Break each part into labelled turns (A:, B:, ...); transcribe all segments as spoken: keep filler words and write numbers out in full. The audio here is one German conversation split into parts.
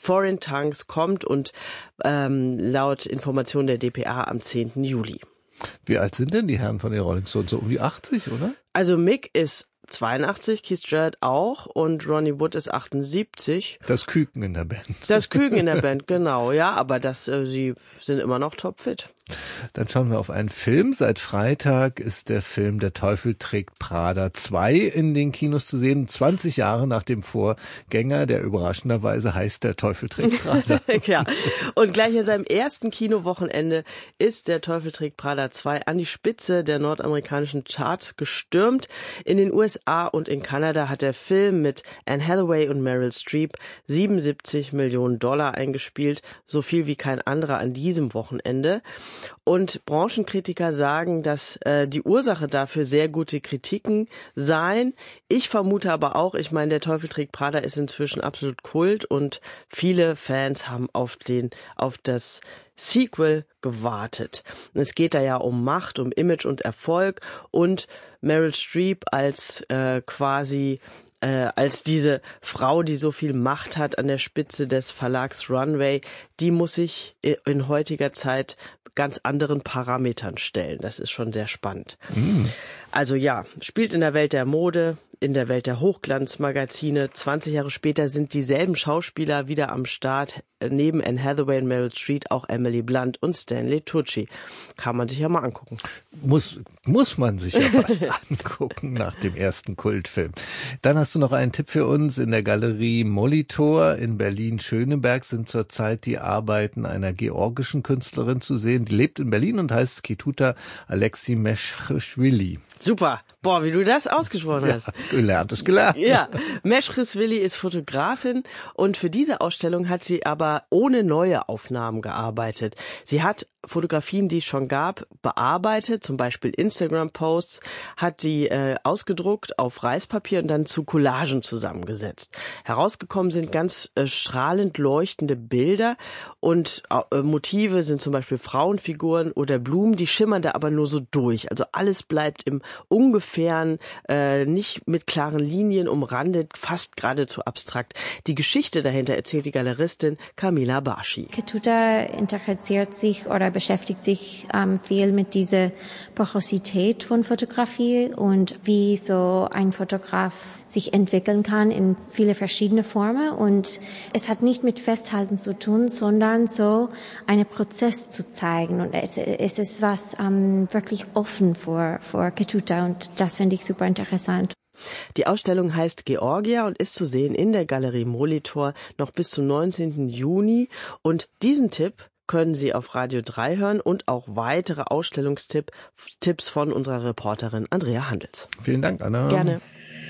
A: Foreign Tongues kommt und ähm, laut Information der D P A am zehnten Juli.
B: Wie alt sind denn die Herren von den Rolling Stones? So um die achtzig, oder?
A: Also Mick ist zweiundachtzig, Keith Jarrett auch und Ronnie Wood ist achtundsiebzig.
B: Das Küken in der Band.
A: Das Küken in der Band, genau, ja, aber das, äh, sie sind immer noch topfit.
B: Dann schauen wir auf einen Film. Seit Freitag ist der Film Der Teufel trägt Prada zwei in den Kinos zu sehen. zwanzig Jahre nach dem Vorgänger, der überraschenderweise heißt Der Teufel trägt Prada.
A: Ja, und gleich an seinem ersten Kinowochenende ist Der Teufel trägt Prada zwei an die Spitze der nordamerikanischen Charts gestürmt. In den U S A und in Kanada hat der Film mit Anne Hathaway und Meryl Streep siebenundsiebzig Millionen Dollar eingespielt, so viel wie kein anderer an diesem Wochenende. Und Branchenkritiker sagen, dass äh, die Ursache dafür sehr gute Kritiken seien. Ich vermute aber auch, ich meine, Der Teufel trägt Prada ist inzwischen absolut Kult und viele Fans haben auf den, auf das Sequel gewartet. Es geht da ja um Macht, um Image und Erfolg und Meryl Streep als äh, quasi Äh, als diese Frau, die so viel Macht hat an der Spitze des Verlags Runway, die muss sich in heutiger Zeit ganz anderen Parametern stellen. Das ist schon sehr spannend. Mm. Also ja, spielt in der Welt der Mode, in der Welt der Hochglanzmagazine. zwanzig Jahre später sind dieselben Schauspieler wieder am Start. Neben Anne Hathaway und Meryl Streep auch Emily Blunt und Stanley Tucci. Kann man sich ja mal angucken.
B: Muss, muss man sich ja fast angucken nach dem ersten Kultfilm. Dann hast du noch einen Tipp für uns. In der Galerie Molitor in Berlin-Schöneberg sind zurzeit die Arbeiten einer georgischen Künstlerin zu sehen. Die lebt in Berlin und heißt Ketuta Alexi Meshchishvili.
A: Super. Boah, wie du das ausgesprochen hast.
B: Ja, gelernt ist gelernt.
A: Ja, Meshchishvili ist Fotografin und für diese Ausstellung hat sie aber ohne neue Aufnahmen gearbeitet. Sie hat Fotografien, die es schon gab, bearbeitet, zum Beispiel Instagram-Posts, hat die äh, ausgedruckt auf Reispapier und dann zu Collagen zusammengesetzt. Herausgekommen sind ganz äh, strahlend leuchtende Bilder und äh, Motive sind zum Beispiel Frauenfiguren oder Blumen, die schimmern da aber nur so durch. Also alles bleibt im Ungefähren, äh, nicht mit klaren Linien umrandet, fast geradezu abstrakt. Die Geschichte dahinter erzählt die Galeristin Camila Barschi.
C: Ketuta interessiert sich oder beschäftigt sich ähm, viel mit dieser Porosität von Fotografie und wie so ein Fotograf sich entwickeln kann in viele verschiedene Formen. Und es hat nicht mit Festhalten zu tun, sondern so einen Prozess zu zeigen. Und es, es ist was ähm, wirklich offen vor, vor Ketuta und das finde ich super interessant.
A: Die Ausstellung heißt Georgia und ist zu sehen in der Galerie Molitor noch bis zum neunzehnten Juni. Und diesen Tipp können Sie auf Radio drei hören und auch weitere Ausstellungstipps von unserer Reporterin Andrea Handels.
B: Vielen Dank, Anna.
A: Gerne.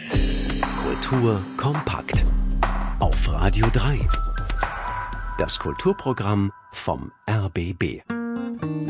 D: Kultur kompakt auf Radio drei. Das Kulturprogramm vom R B B.